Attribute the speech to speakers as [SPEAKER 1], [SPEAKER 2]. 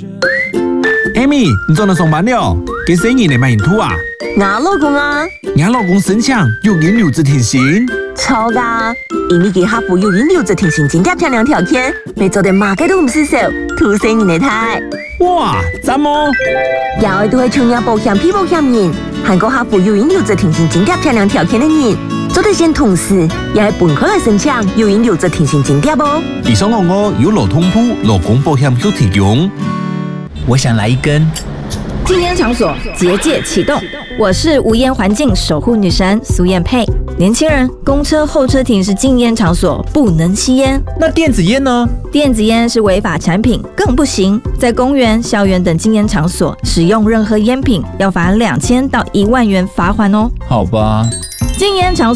[SPEAKER 1] Amy， 你做能上班了？给谁人来买饮吐啊？
[SPEAKER 2] 我老公啊，
[SPEAKER 1] 你老公申请有饮料执停薪？
[SPEAKER 2] 错噶，因为给客户有饮料执停薪津贴这两条件，没做得马街都唔是手，土生人的态。
[SPEAKER 1] 哇，赞哦！
[SPEAKER 2] 有都系创业保险、批保险人，韩国客户有饮料执停薪津贴这两条件的人，做得先同时也系本科来申请有饮料执停薪津贴啵。
[SPEAKER 1] 以上我有劳通铺劳工保险有提供。
[SPEAKER 3] 我想来一根。
[SPEAKER 4] 禁烟场所结界启动，我是无烟环境守护女神苏燕佩。年轻人，公车候车亭是禁烟场所，不能吸烟。
[SPEAKER 3] 那电子烟呢？
[SPEAKER 4] 电子烟是违法产品，更不行。在公园、校园等禁烟场所使用任何烟品，要罚2000到1万元罚款哦。
[SPEAKER 3] 好吧。
[SPEAKER 4] 禁烟场所